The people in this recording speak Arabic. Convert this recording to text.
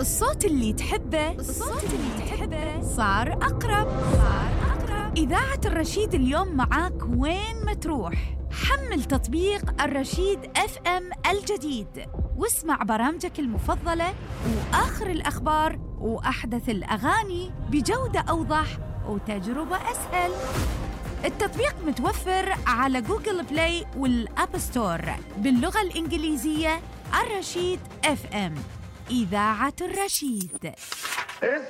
الصوت اللي تحبه صار أقرب. إذاعة الرشيد اليوم معاك وين ما تروح. حمل تطبيق الرشيد FM الجديد واسمع برامجك المفضلة وآخر الأخبار وأحدث الأغاني بجودة أوضح وتجربة أسهل. التطبيق متوفر على جوجل بلاي والأب ستور باللغة الإنجليزية. الرشيد FM، إذاعة الرشيد.